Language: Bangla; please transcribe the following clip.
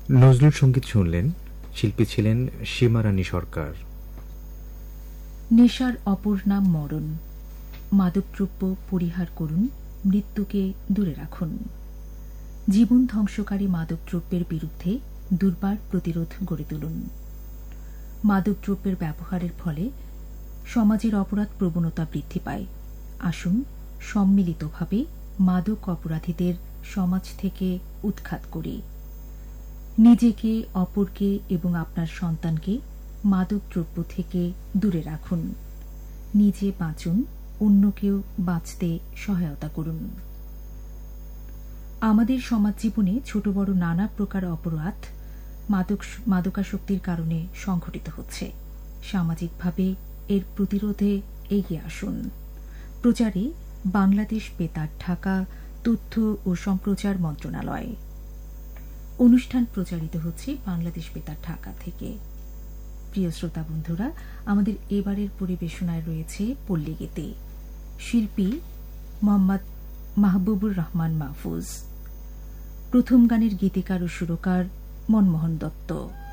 নজরুল সঙ্গীত শুনলেন। শিল্পী ছিলেন সীমারানী সরকার। নেশার অপর নাম মরণ। মাদকদ্রব্য পরিহার করুন, মৃত্যুকে দূরে রাখুন। জীবন ধ্বংসকারী মাদকদ্রব্যের বিরুদ্ধে দুর্বার প্রতিরোধ গড়ে তুলুন। মাদকদ্রব্যের ব্যবহারের ফলে সমাজের অপরাধ প্রবণতা বৃদ্ধি পায়। আসুন সম্মিলিতভাবে মাদক অপরাধীদের সমাজ থেকে উৎখাত করি। নিজেকে, অপরকে এবং আপনার সন্তানকে মাদকদ্রব্য থেকে দূরে রাখুন। নিজে বাঁচুন, অন্যকেও বাঁচতে সহায়তা করুন। আমাদের সমাজ জীবনে ছোট বড় নানা প্রকার অপরাধ মাদকাসক্তির কারণে সংঘটিত হচ্ছে। সামাজিকভাবে এর প্রতিরোধে এগিয়ে আসুন। প্রচারে বাংলাদেশ বেতার, ঢাকা তথ্য ও সম্প্রচার মন্ত্রণালয়। অনুষ্ঠান প্রচারিত হচ্ছে বাংলাদেশ বেতার, ঢাকা থেকে। প্রিয় শ্রোতা বন্ধুরা, আমাদের এবারের পরিবেশনায় রয়েছে পল্লীগীতি। শিল্পী মোহাম্মদ মাহবুবুর রহমান মাহফুজ। প্রথম গানের গীতিকার ও সুরকার মনমোহন দত্ত।